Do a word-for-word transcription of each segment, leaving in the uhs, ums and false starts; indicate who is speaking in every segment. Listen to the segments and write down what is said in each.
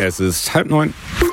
Speaker 1: Es ist halb neun.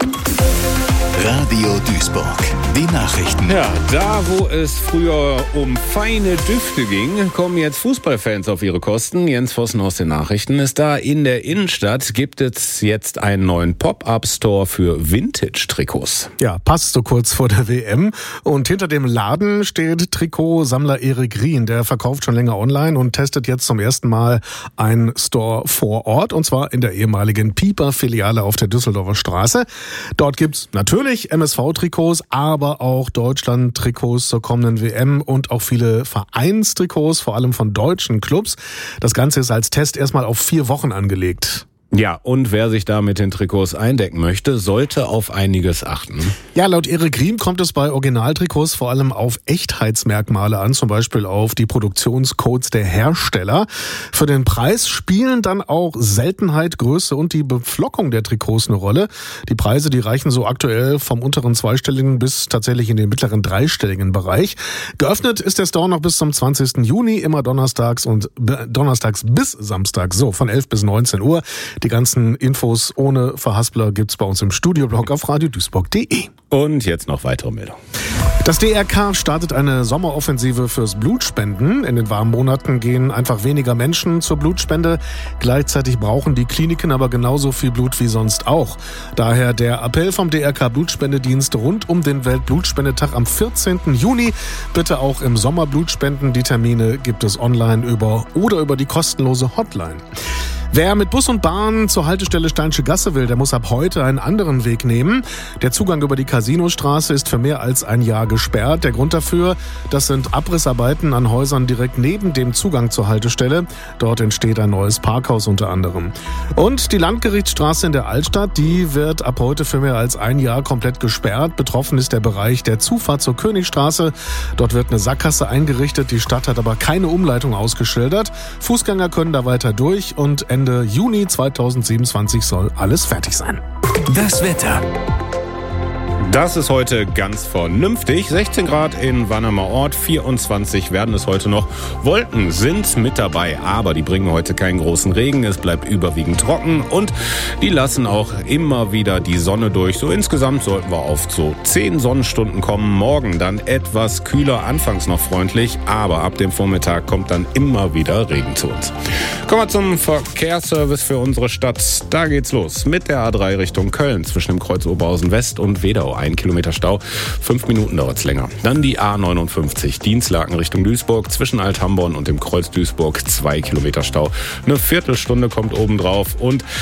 Speaker 2: Radio Duisburg, die Nachrichten.
Speaker 1: Ja, da wo es früher um feine Düfte ging, kommen jetzt Fußballfans auf ihre Kosten. Jens Vossen aus den Nachrichten ist da. In der Innenstadt gibt es jetzt einen neuen Pop-Up-Store für Vintage-Trikots.
Speaker 3: Ja, passt so kurz vor der W M. Und hinter dem Laden steht Trikotsammler Erik Rien. Der verkauft schon länger online und testet jetzt zum ersten Mal einen Store vor Ort. Und zwar in der ehemaligen Pieper-Filiale auf der Düsseldorfer Straße. Dort gibt's natürlich M S V-Trikots, aber auch Deutschland-Trikots zur kommenden W M und auch viele Vereinstrikots, vor allem von deutschen Clubs. Das Ganze ist als Test erstmal auf vier Wochen angelegt.
Speaker 1: Ja, und wer sich da mit den Trikots eindecken möchte, sollte auf einiges achten.
Speaker 3: Ja, laut Erik Rien kommt es bei Originaltrikots vor allem auf Echtheitsmerkmale an, zum Beispiel auf die Produktionscodes der Hersteller. Für den Preis spielen dann auch Seltenheit, Größe und die Beflockung der Trikots eine Rolle. Die Preise, die reichen so aktuell vom unteren zweistelligen bis tatsächlich in den mittleren dreistelligen Bereich. Geöffnet ist der Store noch bis zum zwanzigsten Juni, immer donnerstags und donnerstags bis Samstag, so von elf bis neunzehn Uhr. Die ganzen Infos ohne Verhaspler gibt's bei uns im Studioblog auf radio duisburg punkt de.
Speaker 1: Und jetzt noch weitere Meldungen.
Speaker 3: Das D R K startet eine Sommeroffensive fürs Blutspenden. In den warmen Monaten gehen einfach weniger Menschen zur Blutspende. Gleichzeitig brauchen die Kliniken aber genauso viel Blut wie sonst auch. Daher der Appell vom D R K Blutspendedienst rund um den Weltblutspendetag am vierzehnten Juni. Bitte auch im Sommer Blutspenden. Die Termine gibt es online über oder über die kostenlose Hotline. Wer mit Bus und Bahn zur Haltestelle Steinsche Gasse will, der muss ab heute einen anderen Weg nehmen. Der Zugang über die Casinostraße ist für mehr als ein Jahr gesperrt. Der Grund dafür, das sind Abrissarbeiten an Häusern direkt neben dem Zugang zur Haltestelle. Dort entsteht ein neues Parkhaus unter anderem. Und die Landgerichtsstraße in der Altstadt, die wird ab heute für mehr als ein Jahr komplett gesperrt. Betroffen ist der Bereich der Zufahrt zur Königstraße. Dort wird eine Sackgasse eingerichtet. Die Stadt hat aber keine Umleitung ausgeschildert. Fußgänger können da weiter durch und Ende Juni zweitausendsiebenundzwanzig soll alles fertig sein.
Speaker 2: Das Wetter.
Speaker 1: Das ist heute ganz vernünftig. sechzehn Grad in Wannermer Ort, vierundzwanzig werden es heute noch. Wolken sind mit dabei, aber die bringen heute keinen großen Regen. Es bleibt überwiegend trocken und die lassen auch immer wieder die Sonne durch. So insgesamt sollten wir auf so zehn Sonnenstunden kommen. Morgen dann etwas kühler, anfangs noch freundlich, aber ab dem Vormittag kommt dann immer wieder Regen zu uns. Kommen wir zum Verkehrsservice für unsere Stadt. Da geht's los mit der A drei Richtung Köln zwischen dem Kreuz Oberhausen West und Wedau. Ein Kilometer Stau, fünf Minuten dauert's länger. Dann die A neunundfünfzig, Dienstlaken Richtung Duisburg, zwischen Alt-Hamborn und dem Kreuz Duisburg, zwei Kilometer Stau. Eine Viertelstunde kommt obendrauf und